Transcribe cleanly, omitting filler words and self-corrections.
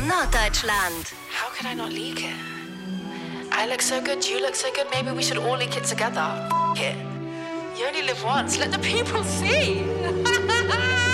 Norddeutschland. How could I not leak it? I look so good, you look so good, maybe we should all leak it together. F it. You only live once, let the people see.